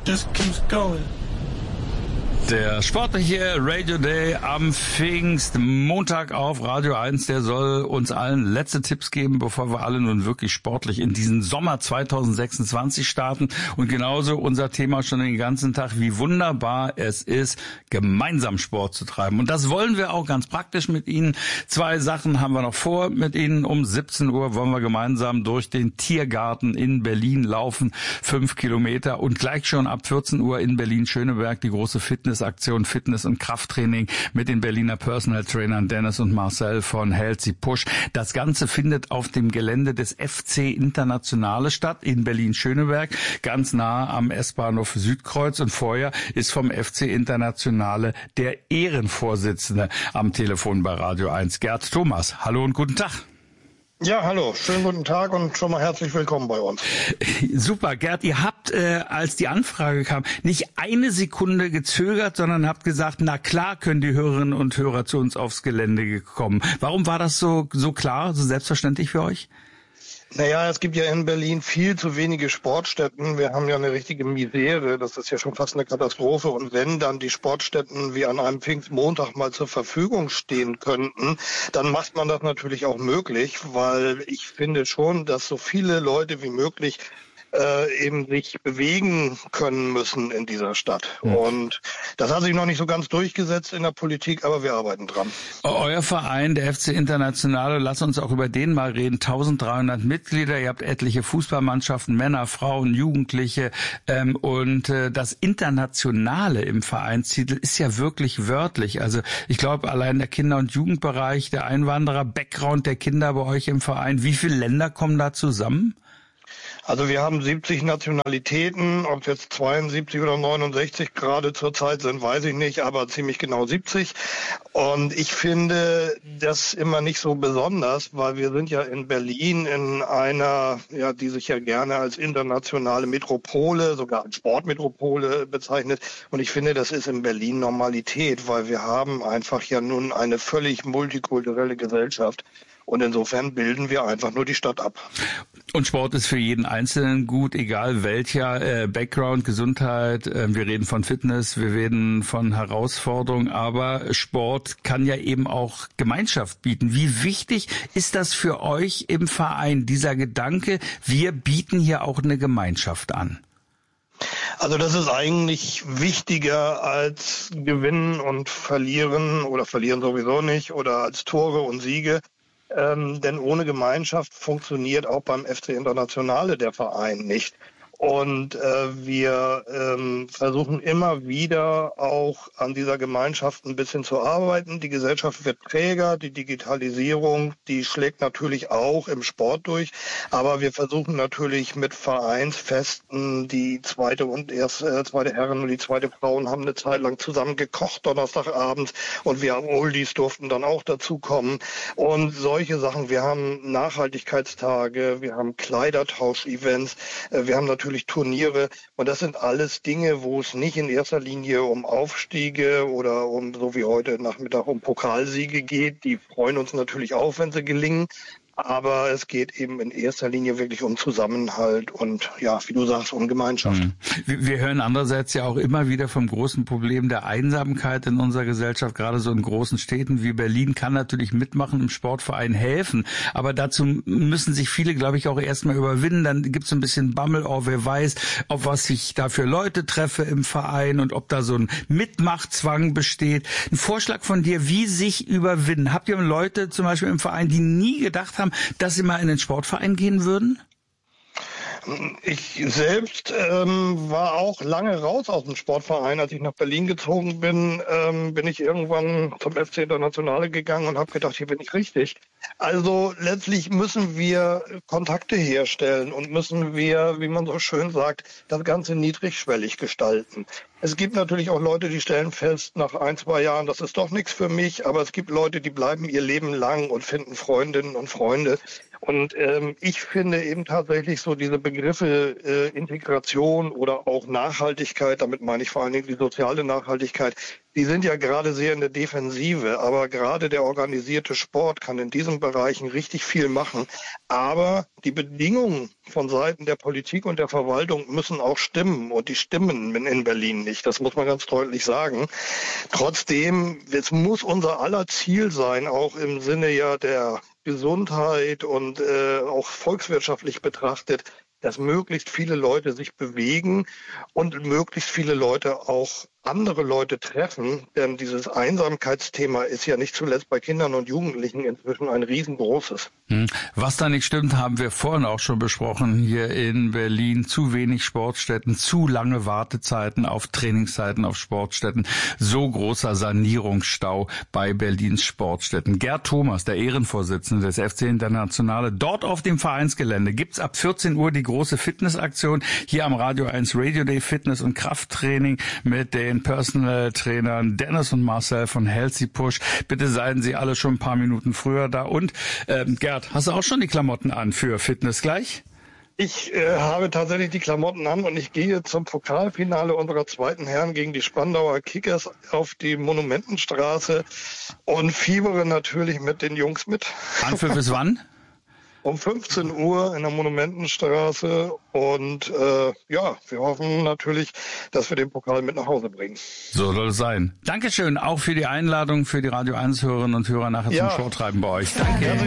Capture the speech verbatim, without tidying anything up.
just keeps going. Der sportliche Radio Day am Pfingstmontag auf Radio eins, der soll uns allen letzte Tipps geben, bevor wir alle nun wirklich sportlich in diesen Sommer zwanzig sechsundzwanzig starten. Und genauso unser Thema schon den ganzen Tag, wie wunderbar es ist, gemeinsam Sport zu treiben. Und das wollen wir auch ganz praktisch mit Ihnen. Zwei Sachen haben wir noch vor mit Ihnen. Um siebzehn Uhr wollen wir gemeinsam durch den Tiergarten in Berlin laufen, fünf Kilometer. Und gleich schon ab vierzehn Uhr in Berlin-Schöneberg die große Fitness Aktion Fitness- und Krafttraining mit den Berliner Personal Trainern Dennis und Marcel von Healthy Push. Das Ganze findet auf dem Gelände des F C Internationale statt in Berlin-Schöneberg, ganz nah am S-Bahnhof Südkreuz. Und vorher ist vom F C Internationale der Ehrenvorsitzende am Telefon bei Radio eins, Gerd Thomas. Hallo und guten Tag. Ja, hallo, schönen guten Tag und schon mal herzlich willkommen bei uns. Super, Gerd, ihr habt, äh, als die Anfrage kam, nicht eine Sekunde gezögert, sondern habt gesagt, na klar können die Hörerinnen und Hörer zu uns aufs Gelände kommen. Warum war das so, so klar, so selbstverständlich für euch? Naja, es gibt ja in Berlin viel zu wenige Sportstätten. Wir haben ja eine richtige Misere. Das ist ja schon fast eine Katastrophe. Und wenn dann die Sportstätten wie an einem Pfingstmontag mal zur Verfügung stehen könnten, dann macht man das natürlich auch möglich, weil ich finde schon, dass so viele Leute wie möglich äh, eben sich bewegen können müssen in dieser Stadt. Mhm. Und das hat sich noch nicht so ganz durchgesetzt in der Politik, aber wir arbeiten dran. Euer Verein, der F C Internationale, lass uns auch über den mal reden, eintausenddreihundert Mitglieder, ihr habt etliche Fußballmannschaften, Männer, Frauen, Jugendliche ähm, und äh, das Internationale im Vereinstitel ist ja wirklich wörtlich. Also ich glaube, allein der Kinder- und Jugendbereich, der Einwanderer-Background der Kinder bei euch im Verein, wie viele Länder kommen da zusammen? Also wir haben siebzig Nationalitäten, ob jetzt zweiundsiebzig oder neunundsechzig gerade zurzeit sind, weiß ich nicht, aber ziemlich genau siebzig. Und ich finde das immer nicht so besonders, weil wir sind ja in Berlin in einer, ja, die sich ja gerne als internationale Metropole, sogar als Sportmetropole bezeichnet. Und ich finde, das ist in Berlin Normalität, weil wir haben einfach ja nun eine völlig multikulturelle Gesellschaft. Und insofern bilden wir einfach nur die Stadt ab. Und Sport ist für jeden Einzelnen gut, egal welcher äh, Background, Gesundheit. Äh, wir reden von Fitness, wir reden von Herausforderungen, aber Sport kann ja eben auch Gemeinschaft bieten. Wie wichtig ist das für euch im Verein, dieser Gedanke, wir bieten hier auch eine Gemeinschaft an? Also das ist eigentlich wichtiger als Gewinnen und Verlieren oder Verlieren sowieso nicht oder als Tore und Siege. Ähm, denn ohne Gemeinschaft funktioniert auch beim F C Internationale der Verein nicht. Und äh, wir ähm, versuchen immer wieder auch an dieser Gemeinschaft ein bisschen zu arbeiten. Die Gesellschaft wird träger, die Digitalisierung, die schlägt natürlich auch im Sport durch. Aber wir versuchen natürlich mit Vereinsfesten, die zweite und erste, äh, zweite Herren und die zweite Frauen haben eine Zeit lang zusammen gekocht Donnerstagabends und wir haben Oldies durften dann auch dazukommen. Und solche Sachen, wir haben Nachhaltigkeitstage, wir haben Kleidertausch-Events, äh, wir haben natürlich Natürlich Turniere und das sind alles Dinge, wo es nicht in erster Linie um Aufstiege oder um, so wie heute Nachmittag, um Pokalsiege geht. Die freuen uns natürlich auch, wenn sie gelingen. Aber es geht eben in erster Linie wirklich um Zusammenhalt und, ja, wie du sagst, um Gemeinschaft. Mhm. Wir, wir hören andererseits ja auch immer wieder vom großen Problem der Einsamkeit in unserer Gesellschaft. Gerade so in großen Städten wie Berlin kann natürlich mitmachen, im Sportverein helfen. Aber dazu müssen sich viele, glaube ich, auch erstmal überwinden. Dann gibt es so ein bisschen Bammel, oh, wer weiß, auf was ich da für Leute treffe im Verein und ob da so ein Mitmachzwang besteht. Ein Vorschlag von dir, wie sich überwinden. Habt ihr Leute zum Beispiel im Verein, die nie gedacht haben, dass Sie mal in den Sportverein gehen würden? Ich selbst ähm, war auch lange raus aus dem Sportverein. Als ich nach Berlin gezogen bin, ähm, bin ich irgendwann zum F C Internationale gegangen und habe gedacht, hier bin ich richtig. Also letztlich müssen wir Kontakte herstellen und müssen wir, wie man so schön sagt, das Ganze niedrigschwellig gestalten. Es gibt natürlich auch Leute, die stellen fest, nach ein, zwei Jahren, das ist doch nichts für mich, aber es gibt Leute, die bleiben ihr Leben lang und finden Freundinnen und Freunde. Und ähm, ich finde eben tatsächlich so diese Begriffe äh, Integration oder auch Nachhaltigkeit, damit meine ich vor allen Dingen die soziale Nachhaltigkeit, die sind ja gerade sehr in der Defensive, aber gerade der organisierte Sport kann in diesen Bereichen richtig viel machen. Aber die Bedingungen von Seiten der Politik und der Verwaltung müssen auch stimmen und die stimmen in Berlin nicht. Das muss man ganz deutlich sagen. Trotzdem, es muss unser aller Ziel sein, auch im Sinne ja der Gesundheit und äh, auch volkswirtschaftlich betrachtet, dass möglichst viele Leute sich bewegen und möglichst viele Leute auch andere Leute treffen, denn dieses Einsamkeitsthema ist ja nicht zuletzt bei Kindern und Jugendlichen inzwischen ein riesengroßes. Was da nicht stimmt, haben wir vorhin auch schon besprochen hier in Berlin. Zu wenig Sportstätten, zu lange Wartezeiten auf Trainingszeiten auf Sportstätten, so großer Sanierungsstau bei Berlins Sportstätten. Gerd Thomas, der Ehrenvorsitzende des F C Internationale, dort auf dem Vereinsgelände gibt's ab vierzehn Uhr die große Fitnessaktion hier am Radio eins Radio Day, Fitness- und Krafttraining mit den Personal Trainern Dennis und Marcel von Healthy Push. Bitte seien Sie alle schon ein paar Minuten früher da. Und ähm, Gerd, hast du auch schon die Klamotten an für Fitness gleich? Ich äh, habe tatsächlich die Klamotten an und ich gehe zum Pokalfinale unserer zweiten Herren gegen die Spandauer Kickers auf die Monumentenstraße und fiebere natürlich mit den Jungs mit. Anpfiff bis wann? Um fünfzehn Uhr in der Monumentenstraße und äh, ja, wir hoffen natürlich, dass wir den Pokal mit nach Hause bringen. So soll es sein. Dankeschön auch für die Einladung für die Radio eins Hörerinnen und Hörer nachher ja. zum Showtreiben bei euch. Danke.